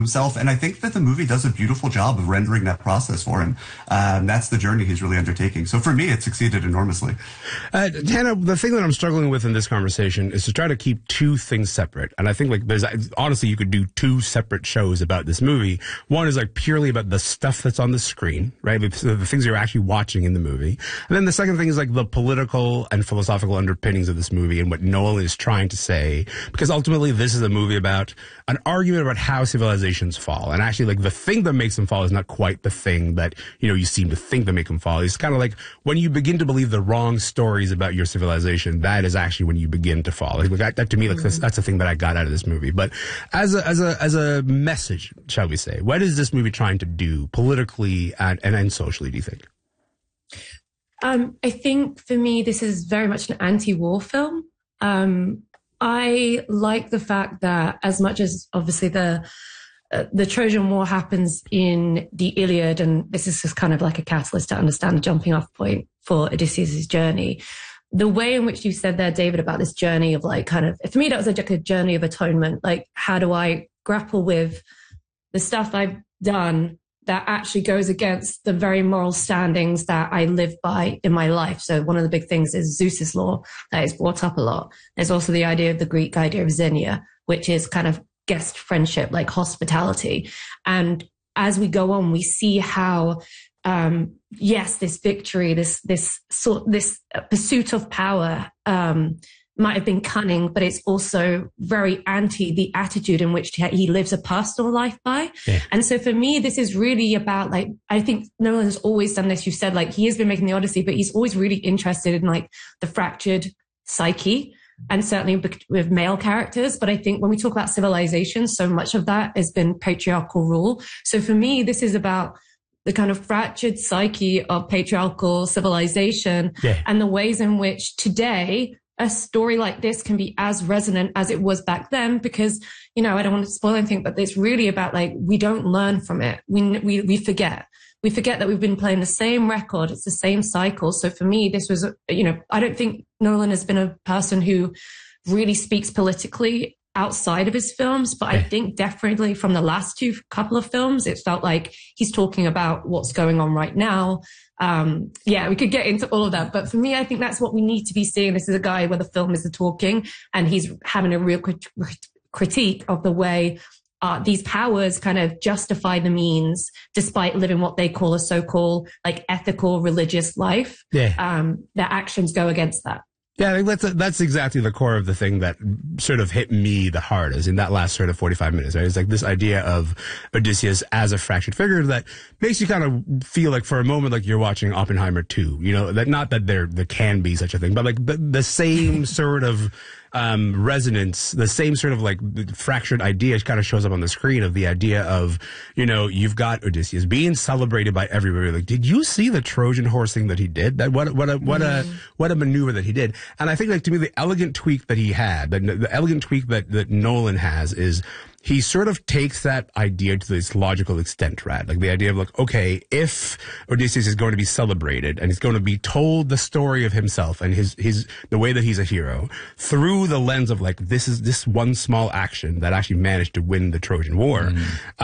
himself. And I think that the movie does a beautiful job of rendering that process for him. That's the journey he's really undertaking. So for me, it succeeded enormously. Hannah, the thing that I'm struggling with in this conversation is to try to keep two things separate. And I think like honestly, you could do two separate shows about this movie. One is like purely about the stuff that's on the screen, right? The things you're actually watching in the movie. And then the second thing is like the political and philosophical underpinnings of this movie and what Nolan is trying to say. Because ultimately, this is a movie about an argument about how civilizations fall. And actually, like, the thing that makes them fall is not quite the thing that, you seem to think that make them fall. It's kind of like when you begin to believe the wrong stories about your civilization, that is actually when you begin to fall. Like, that to me, like, that's the thing that I got out of this movie. But as a message, shall we say, what is this movie trying to do politically and socially, do you think? I think for me, this is very much an anti-war film. I like the fact that as much as obviously the Trojan War happens in the Iliad, and this is just kind of like a catalyst to understand the jumping off point for Odysseus' journey. The way in which you said there, David, about this journey of like kind of, for me, that was like a journey of atonement. Like, how do I grapple with the stuff I've done that actually goes against the very moral standings that I live by in my life? So one of the big things is Zeus's law that is brought up a lot. There's also the idea of the Greek idea of xenia, which is kind of guest friendship, like hospitality. And as we go on, we see how, yes, this victory, this pursuit of power, might have been cunning, but it's also very anti the attitude in which he lives a personal life by. Yeah. And so for me, this is really about, like, I think Nolan has always done this. You said, like, he has been making the Odyssey, but he's always really interested in like the fractured psyche, and certainly with male characters. But I think when we talk about civilization, so much of that has been patriarchal rule. So for me, this is about the kind of fractured psyche of patriarchal civilization, and the ways in which today a story like this can be as resonant as it was back then. Because, I don't want to spoil anything, but it's really about, like, we don't learn from it. We forget. We forget that we've been playing the same record. It's the same cycle. So for me, this was, I don't think Nolan has been a person who really speaks politically outside of his films, but I think definitely from the last couple of films, it felt like he's talking about what's going on right now. We could get into all of that, but for me, I think that's what we need to be seeing. This is a guy where the film is the talking, and he's having a real critique of the way these powers kind of justify the means, despite living what they call a so-called like ethical religious life. Their actions go against that. Yeah, I think that's exactly the core of the thing that sort of hit me the hardest in that last sort of 45 minutes, right? It's like this idea of Odysseus as a fractured figure that makes you kind of feel like for a moment like you're watching Oppenheimer 2, that not that there can be such a thing, but like the same sort of resonance, the same sort of like fractured idea kind of shows up on the screen of the idea of, you've got Odysseus being celebrated by everybody. Like, did you see the Trojan horse thing that he did? That what a maneuver that he did. And I think, like, to me, the elegant tweak that he had, the elegant tweak that Nolan has is he sort of takes that idea to this logical extent, right? Like the idea of like, okay, if Odysseus is going to be celebrated and he's going to be told the story of himself and the way that he's a hero through the lens of like, this is this one small action that actually managed to win the Trojan War.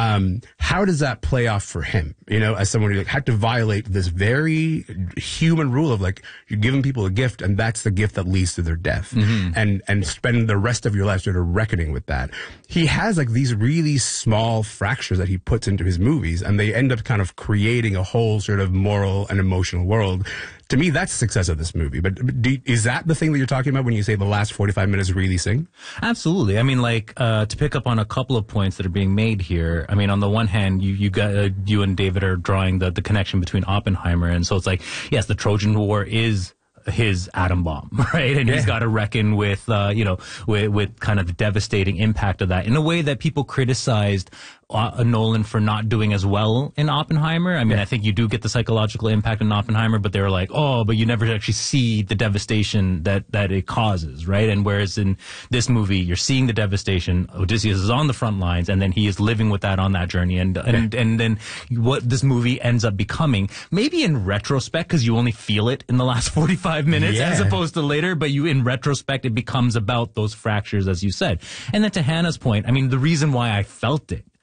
How does that play off for him? As someone who like had to violate this very human rule of like, you're giving people a gift and that's the gift that leads to their death, and spend the rest of your life sort of reckoning with that. He has like these really small fractures that he puts into his movies, and they end up kind of creating a whole sort of moral and emotional world. To me, that's the success of this movie. But is that the thing that you're talking about when you say the last 45 minutes really sing? Absolutely. I mean, like, to pick up on a couple of points that are being made here. I mean, on the one hand, you and David are drawing the connection between Oppenheimer. And so it's like, yes, the Trojan War is his atom bomb, right? And he's got to reckon with, with kind of the devastating impact of that in a way that people criticized Nolan for not doing as well in Oppenheimer. I mean, I think you do get the psychological impact in Oppenheimer, but they were like, oh, but you never actually see the devastation that it causes, right? And whereas in this movie, you're seeing the devastation, Odysseus is on the front lines, and then he is living with that on that journey. And then what this movie ends up becoming, maybe in retrospect, because you only feel it in the last 45 minutes as opposed to later, but in retrospect, it becomes about those fractures, as you said. And then to Hannah's point, I mean, the reason why I felt it